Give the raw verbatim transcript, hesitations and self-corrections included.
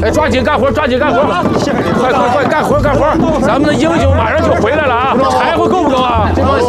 哎，抓紧干活，抓紧干活，快快快干活干活！咱们的英雄马上就回来了啊！柴火够不够啊？